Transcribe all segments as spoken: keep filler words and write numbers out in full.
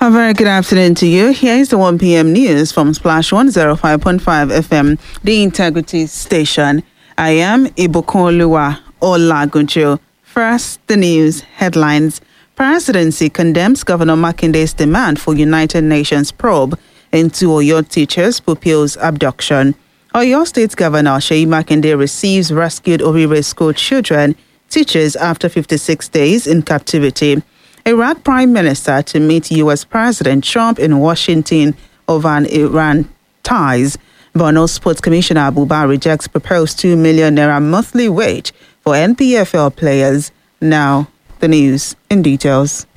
A very good afternoon to you. Here is the one p.m. news from Splash one oh five point five F M, the Integrity Station. I am Ibukoluwa Olagunjo. First, the news headlines. Presidency condemns Governor Makinde's demand for United Nations probe into Oyo teachers' pupils' abduction. Oyo State Governor Seyi Makinde receives rescued Orire school children, teachers after fifty-six days in captivity. Iraq Prime Minister to meet U S President Trump in Washington over an Iran ties. Borno Sports Commissioner Abuba rejects proposed two million naira monthly wage for N P F L players. Now, the news in details.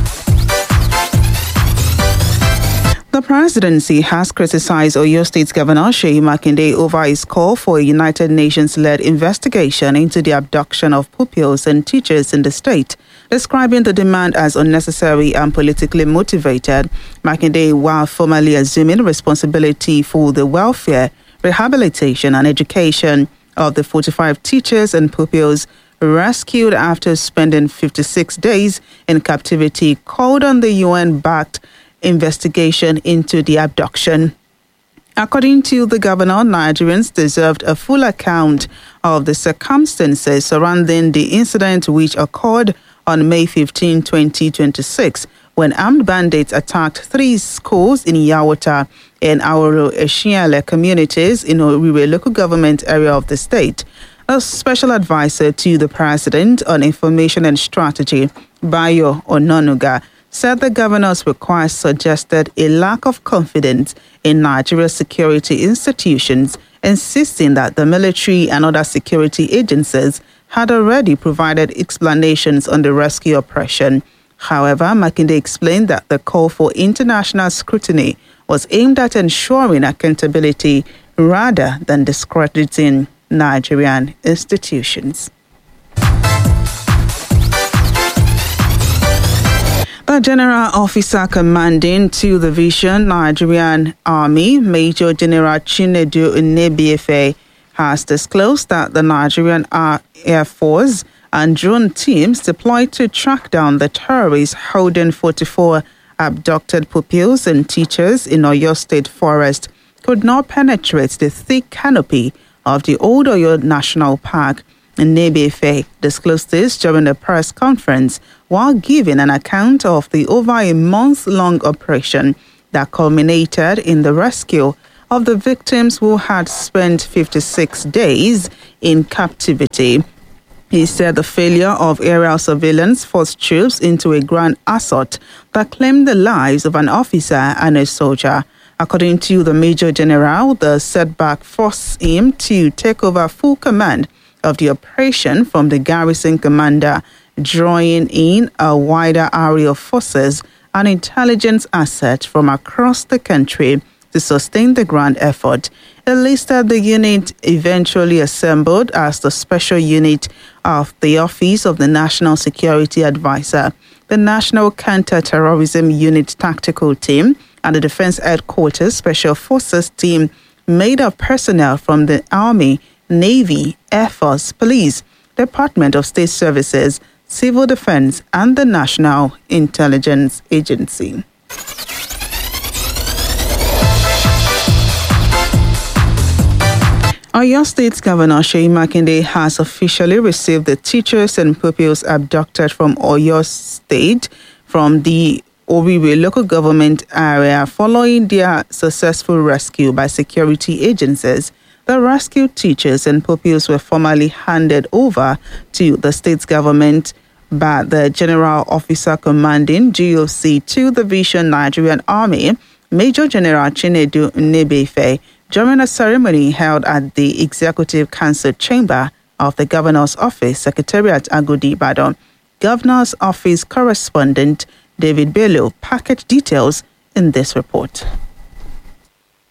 The presidency has criticized Oyo State Governor Seyi Makinde over his call for a United Nations-led investigation into the abduction of pupils and teachers in the state, describing the demand as unnecessary and politically motivated. Makinde, while formally assuming responsibility for the welfare, rehabilitation and education of the forty-five teachers and pupils rescued after spending fifty-six days in captivity, called on the U N-backed investigation into the abduction. According to the governor, Nigerians deserved a full account of the circumstances surrounding the incident, which occurred on May fifteenth, twenty twenty-six, when armed bandits attacked three schools in Yawata and Aoro Eshiale communities in Orire local government area of the state. A special advisor to the president on information and strategy, Bayo Ononuga, said the governor's request suggested a lack of confidence in Nigeria's security institutions, insisting that the military and other security agencies had already provided explanations on the rescue operation. However, Makinde explained that the call for international scrutiny was aimed at ensuring accountability rather than discrediting Nigerian institutions. The General Officer Commanding to the Vision Nigerian Army, Major General Chinedu Nnebiefe, has disclosed that the Nigerian Air Force and drone teams deployed to track down the terrorists holding forty-four abducted pupils and teachers in Oyo State Forest could not penetrate the thick canopy of the Old Oyo National Park. Nnebiefe disclosed this during a press conference while giving an account of the over a month-long operation that culminated in the rescue of the victims who had spent fifty-six days in captivity. He said the failure of aerial surveillance forced troops into a grand assault that claimed the lives of an officer and a soldier. According to the Major General, the setback forced him to take over full command of the operation from the garrison commander, drawing in a wider array of forces and intelligence assets from across the country to sustain the grand effort. It listed the unit eventually assembled as the special unit of the Office of the National Security Advisor, the National Counter-Terrorism Unit Tactical Team, and the Defense Headquarters Special Forces Team, made of personnel from the Army, Navy, Air Force, Police, Department of State Services, Civil Defense, and the National Intelligence Agency. Oyo State Governor Seyi Makinde has officially received the teachers and pupils abducted from Oyo State from the Orire local government area following their successful rescue by security agencies. The rescued teachers and pupils were formally handed over to the state government by the General Officer Commanding G O C to the Vision Nigerian Army, Major General Chinedu Nnebiefe, during a ceremony held at the Executive Council Chamber of the Governor's Office, Secretariat Agodi Ibadan. Governor's Office correspondent David Bello packaged details in this report.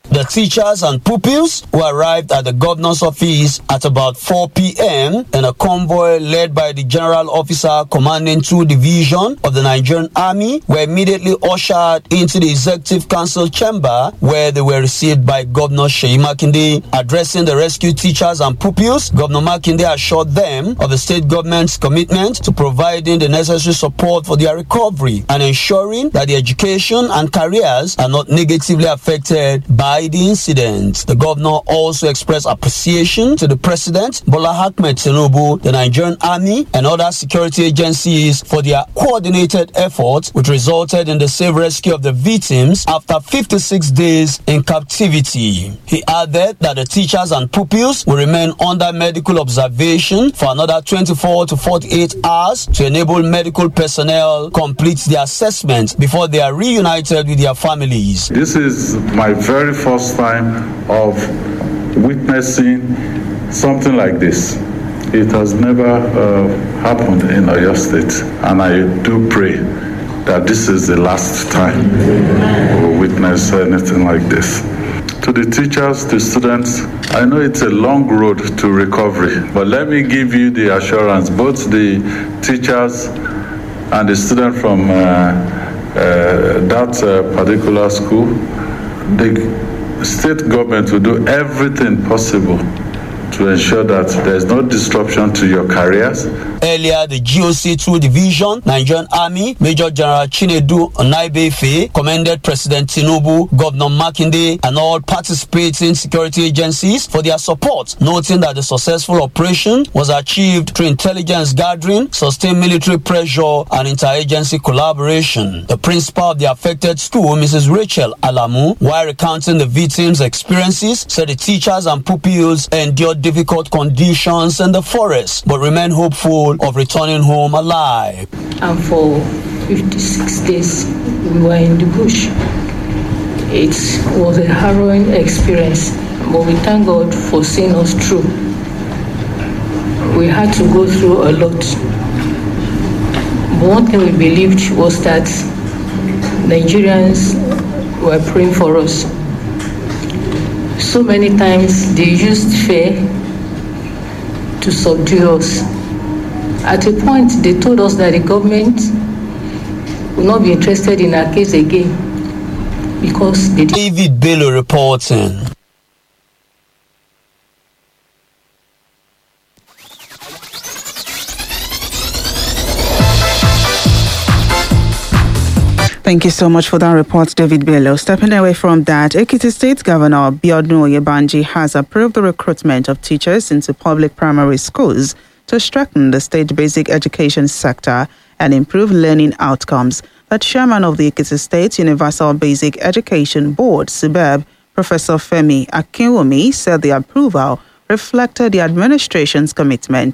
The teachers and pupils who arrived at the governor's office at about four p.m. in a convoy led by the general officer commanding two divisions of the Nigerian Army were immediately ushered into the Executive Council chamber, where they were received by Governor Seyi Makinde. Addressing the rescue teachers and pupils, Governor Makinde assured them of the state government's commitment to providing the necessary support for their recovery and ensuring that the education and careers are not negatively affected by the incident. The governor also expressed appreciation to the President, Bola Ahmed Tinubu, the Nigerian Army, and other security agencies for their coordinated efforts, which resulted in the safe rescue of the victims after fifty-six days in captivity. He added that the teachers and pupils will remain under medical observation for another twenty-four to forty-eight hours to enable medical personnel complete their assessment before they are reunited with their families. This is my very first time of witnessing something like this. It has never uh, happened in Oyo State, and I do pray that this is the last time we'll witness anything like this. To the teachers, the students, I know it's a long road to recovery, but let me give you the assurance, both the teachers and the student from uh, uh, that uh, particular school, the state government will do everything possible to ensure that there is no disruption to your careers. Earlier, the G O C two Division, Nigerian Army, Major General Chinedu Onaibefe commended President Tinubu, Governor Makinde, and all participating security agencies for their support, noting that the successful operation was achieved through intelligence gathering, sustained military pressure, and interagency collaboration. The principal of the affected school, Missus Rachel Alamu, while recounting the victims' experiences, said the teachers and pupils endured difficult conditions in the forest, but remain hopeful of returning home alive. And for fifty-six days, we were in the bush. It was a harrowing experience, but we thank God for seeing us through. We had to go through a lot. But one thing we believed was that Nigerians were praying for us. So many times they used fear to subdue us. At a point, they told us that the government will not be interested in our case again because they did. David Bello reporting. Thank you so much for that report, David Bello. Stepping away from that, Ekiti State Governor Biodun Oyebanji has approved the recruitment of teachers into public primary schools to strengthen the state basic education sector and improve learning outcomes. The chairman of the Ekiti State Universal Basic Education Board, S U B E B, Professor Femi Akinwumi, said the approval reflected the administration's commitment